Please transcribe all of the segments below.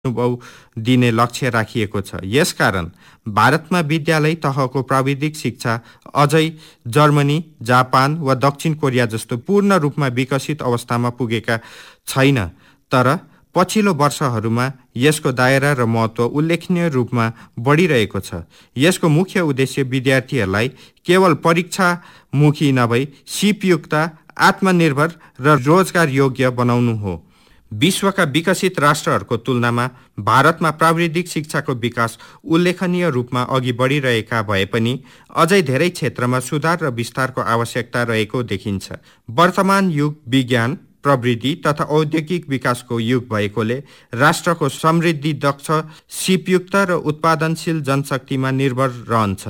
अनुभव दिने लक्ष्य राखिएको छ। यसकारण भारतमा विद्यालय तहको प्राविधिक शिक्षा अझै जर्मनी, जापान वा दक्षिण कोरिया जस्तो पूर्ण रूपमा विकसित अवस्थामा पुगेका छैन, तर पछिल्लो वर्षहरूमा यसको दायरा र महत्त्व उल्लेखनीय रूपमा बढिरहेको छ। यसको मुख्य उद्देश्य विद्यार्थीहरूलाई केवल परीक्षामुखी नभई सिपयुक्त, आत्मनिर्भर र रोजगार योग्य बनाउनु हो। विश्वका विकसित राष्ट्रहरूको तुलनामा भारतमा प्राविधिक शिक्षाको विकास उल्लेखनीय रूपमा अघि बढिरहेका भए पनि अझै धेरै क्षेत्रमा सुधार र विस्तारको आवश्यकता रहेको देखिन्छ। वर्तमान युग विज्ञान, प्रविधि तथा औद्योगिक विकासको युग भएकोले राष्ट्रको समृद्धि दक्ष, सिपयुक्त र उत्पादनशील जनशक्तिमा निर्भर रहन्छ।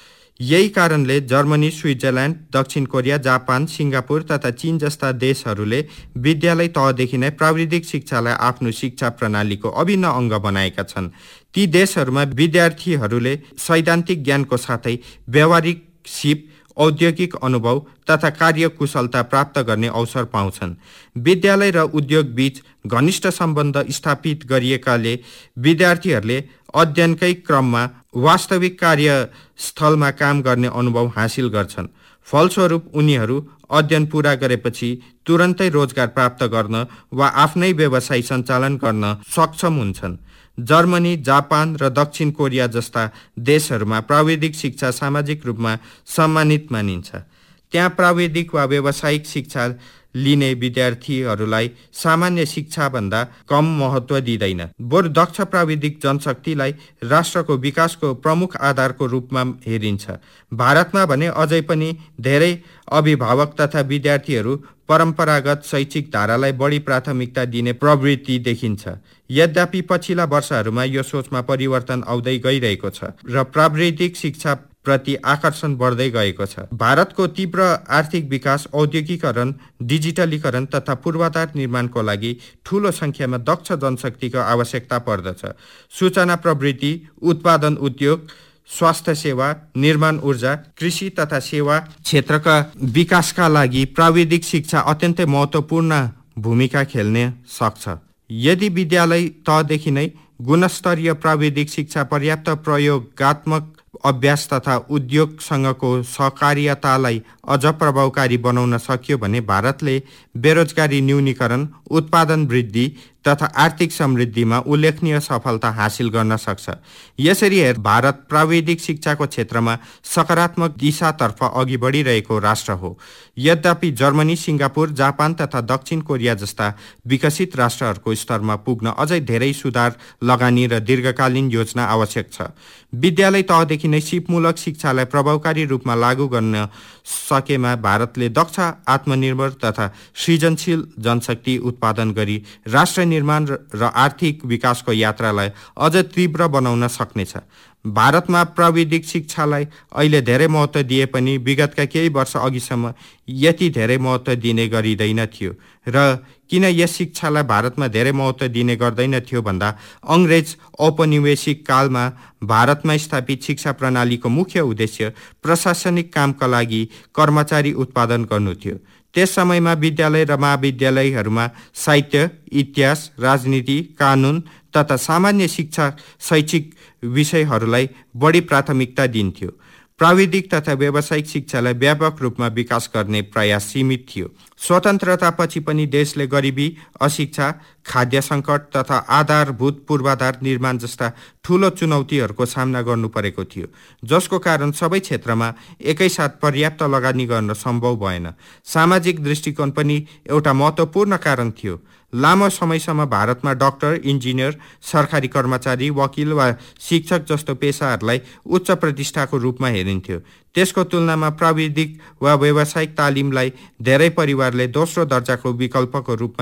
यही कारणले जर्मनी, स्विट्जरल्यान्ड, दक्षिण कोरिया, जापान, सिङ्गापुर तथा चीन जस्ता देशहरूले विद्यालय तहदेखि नै प्राविधिक शिक्षालाई आफ्नो शिक्षा प्रणालीको अभिन्न अङ्ग बनाएका छन्। ती देशहरूमा विद्यार्थीहरूले सैद्धान्तिक ज्ञानको साथै व्यावहारिक सिप, औद्योगिक अनुभव तथा कार्यकुशलता प्राप्त गर्ने अवसर पाउँछन्। विद्यालय र उद्योग बीच घनिष्ठ सम्बन्ध स्थापित गरिएकाले विद्यार्थीहरूले अध्ययनकै क्रममा वास्तविक कार्यस्थलमा काम गर्ने अनुभव हासिल गर्छन्। फलस्वरूप उनीहरू अध्ययन पूरा गरेपछि तुरन्तै रोजगार प्राप्त गर्न वा आफ्नै व्यवसाय सञ्चालन गर्न सक्षम हुन्छन्। जर्मनी, जापान र दक्षिण कोरिया जस्ता देशहरूमा प्राविधिक शिक्षा सामाजिक रूपमा सम्मानित मानिन्छ। त्यहाँ प्राविधिक वा व्यावसायिक शिक्षा लिने विद्यार्थीहरूलाई सामान्य शिक्षाभन्दा कम महत्त्व दिँदैन, बरु दक्ष प्राविधिक जनशक्तिलाई राष्ट्रको विकासको प्रमुख आधारको रूपमा हेरिन्छ। भारतमा भने अझै पनि धेरै अभिभावक तथा विद्यार्थीहरू परम्परागत शैक्षिक धारालाई बढी प्राथमिकता दिने प्रवृत्ति देखिन्छ। यद्यपि पछिल्ला वर्षहरूमा यो सोचमा परिवर्तन आउँदै गइरहेको छ र प्राविधिक शिक्षा प्रति आकर्षण बढ्दै गएको छ। भारतको तीव्र आर्थिक विकास, औद्योगिकरण, डिजिटलीकरण तथा पूर्वाधार निर्माणको लागि ठूलो संख्यामा दक्ष जनशक्तिको आवश्यकता पर्दछ। सूचना प्रविधि, उत्पादन उद्योग, स्वास्थ्य सेवा, निर्माण ऊर्जा, कृषि तथा सेवा क्षेत्रका विकासका लागि प्राविधिक शिक्षा अत्यन्तै महत्त्वपूर्ण भूमिका खेल्न सक्छ। यदि विद्यालय तहदेखि नै गुणस्तरीय प्राविधिक शिक्षा, पर्याप्त प्रयोगात्मक अभ्यास तथा उद्योगसँगको सहकार्यतालाई अझ प्रभावकारी बनाउन सकियो भने भारतले बेरोजगारी न्यूनीकरण, उत्पादन वृद्धि तथा आर्थिक समृद्धिमा उल्लेखनीय सफलता हासिल गर्न सक्छ। यसरी भारत प्राविधिक शिक्षाको क्षेत्रमा सकारात्मक दिशातर्फ अघि बढिरहेको राष्ट्र हो। यद्यपि जर्मनी, सिङ्गापुर, जापान तथा दक्षिण कोरिया जस्ता विकसित राष्ट्रहरूको स्तरमा पुग्न अझै धेरै सुधार, लगानी र दीर्घकालीन योजना आवश्यक छ। विद्यालय तहदेखि नै सिपमूलक शिक्षालाई प्रभावकारी रूपमा लागू गर्न सकेमा भारतले दक्ष, आत्मनिर्भर तथा सृजनशील जनशक्ति उत्पादन गरी राष्ट्र निर्माण र आर्थिक विकासको यात्रालाई अझ तीव्र बनाउन सक्नेछ। भारतमा प्राविधिक शिक्षालाई अहिले धेरै महत्त्व दिए पनि विगतका केही वर्ष अघिसम्म यति धेरै महत्त्व दिने गरिँदैन थियो। र किन यस शिक्षालाई भारतमा धेरै महत्त्व दिने गर्दैन थियो भन्दा अङ्ग्रेज औपनिवेशिक कालमा भारतमा स्थापित शिक्षा प्रणालीको मुख्य उद्देश्य प्रशासनिक कामका लागि कर्मचारी उत्पादन गर्नु थियो। त्यस समयमा विद्यालय र महाविद्यालयहरूमा साहित्य, इतिहास, राजनीति, कानुन तथा सामान्य शिक्षा शैक्षिक विषयहरूलाई बढी प्राथमिकता दिन्थ्यो। प्राविधिक तथा व्यावसायिक शिक्षालाई व्यापक रूपमा विकास गर्ने प्रयास सीमित थियो। स्वतन्त्रतापछि पनि देशले गरिबी, अशिक्षा, खाद्य सङ्कट तथा आधारभूत पूर्वाधार निर्माण जस्ता ठूलो चुनौतीहरूको सामना गर्नु परेको थियो, जसको कारण सबै क्षेत्रमा एकैसाथ पर्याप्त लगानी गर्न सम्भव भएन। सामाजिक दृष्टिकोण पनि एउटा महत्त्वपूर्ण कारण थियो। लामो समयसम्म भारतमा डाक्टर, इन्जिनियर, सरकारी कर्मचारी, वकिल वा शिक्षक जस्तो पेसाहरूलाई उच्च प्रतिष्ठाको रूपमा हेरिन्थ्यो। त्यसको तुलनामा प्राविधिक वा व्यावसायिक तालिमलाई धेरै परिवारले दोस्रो दर्जाको विकल्पको रूपमा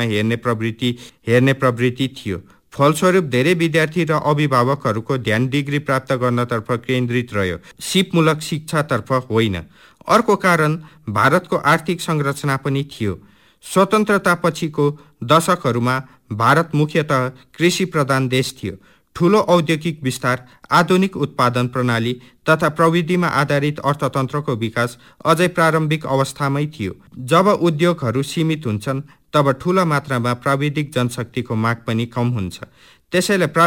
हेर्ने प्रवृत्ति थियो। फलस्वरूप धेरै विद्यार्थी र अभिभावकहरूको ध्यान डिग्री प्राप्त गर्नतर्फ केन्द्रित रह्यो, सिपमूलक शिक्षातर्फ होइन। अर्को कारण भारतको आर्थिक संरचना पनि थियो। स्वतन्त्रतापछिको दशकहरूमा भारत मुख्यतः कृषि प्रधान देश थियो। ठूलो औद्योगिक विस्तार, आधुनिक उत्पादन प्रणाली तथा प्रविधिमा आधारित अर्थतन्त्रको विकास अझै प्रारम्भिक अवस्थामै थियो। जब उद्योगहरू सीमित हुन्छन् तब ठूला मात्रामा प्राविधिक जनशक्तिको माग पनि कम हुन्छ। त्यसैले